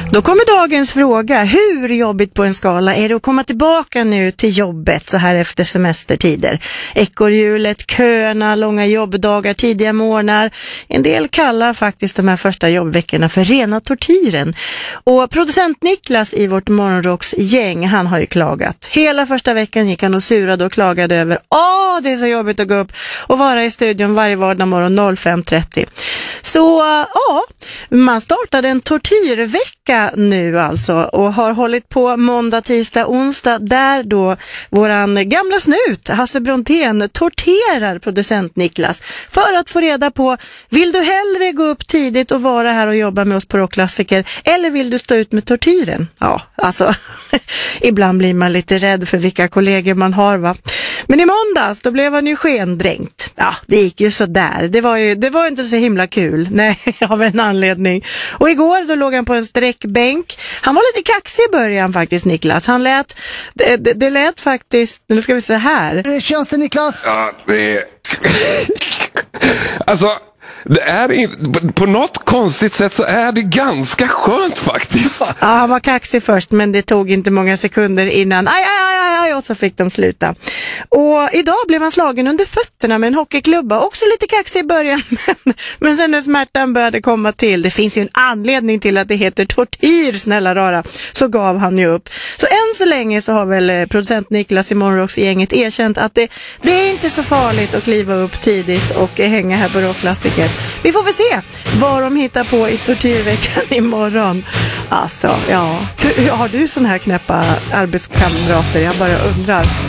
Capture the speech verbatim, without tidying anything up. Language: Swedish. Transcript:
Då kommer dagens fråga. Hur jobbigt på en skala är det att komma tillbaka nu till jobbet så här efter semestertider? Ekorrhjulet, köerna, långa jobbdagar, tidiga morgnar. En del kallar faktiskt de här första jobbveckorna för rena tortyren. Och producent Niklas i vårt morgonrocksgäng, han har ju klagat. Hela första veckan gick han och surade och klagade över Åh, det är så jobbigt att gå upp och vara i studion varje vardag morgon fem trettio. Så ja, man startade en tortyrvecka nu alltså och har hållit på måndag, tisdag, onsdag där då våran gamla snut Hasse Brontén torterar producent Niklas för att få reda på, vill du hellre gå upp tidigt och vara här och jobba med oss på Rockklassiker eller vill du stå ut med tortyren? Ja, alltså ibland blir man lite rädd för vilka kollegor man har, va? Men i måndags, då blev han ju skendränkt. Ja, det gick ju så där. Det var ju det var inte så himla kul. Nej, av en anledning. Och igår, då låg han på en sträckbänk. Han var lite kaxig i början faktiskt, Niklas. Han lät, det, det, det lät faktiskt, nu ska vi se här. Känns det, Niklas? Ja, det är... alltså... Det är in... på något konstigt sätt så är det ganska skönt faktiskt. Ja, han var kaxig först, men det tog inte många sekunder innan. Aj, aj, aj, aj, och så fick de sluta. Och idag blev han slagen under fötterna med en hockeyklubba. Också lite kaxig i början, men, men sen när smärtan började komma till, det finns ju en anledning till att det heter tortyr, snälla rara, så gav han ju upp. Så än så länge så har väl producent Niklas i Morgonrocksgänget erkänt att det, det är inte så farligt att kliva upp tidigt och hänga här på Rockklassiker. Vi får väl se vad de hittar på i tortyrveckan imorgon. Alltså, ja. Hur, hur, har du sån här knäppa arbetskamrater? Jag bara undrar.